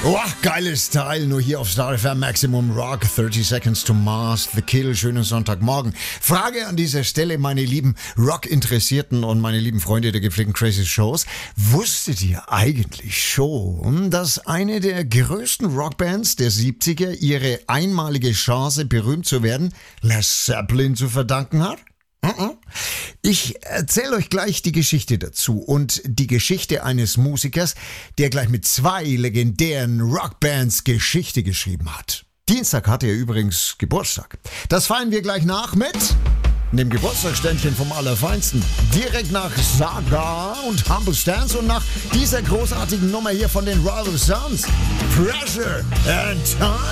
Boah, geiles Teil, nur hier auf Star FM Maximum Rock, 30 Seconds to Mars, The Kill, schönen Sonntagmorgen. Frage an dieser Stelle, meine lieben Rock-Interessierten und meine lieben Freunde der gepflegten Crazy Shows. Wusstet ihr eigentlich schon, dass eine der größten Rockbands der 70er ihre einmalige Chance, berühmt zu werden, Led Zeppelin zu verdanken hat? Ich erzähle euch gleich die Geschichte dazu und die Geschichte eines Musikers, der gleich mit 2 legendären Rockbands Geschichte geschrieben hat. Dienstag hatte er übrigens Geburtstag. Das feiern wir gleich nach mit dem Geburtstagsständchen vom Allerfeinsten. Direkt nach Saga und Humble Stance und nach dieser großartigen Nummer hier von den Rival Sons. Pressure and Time.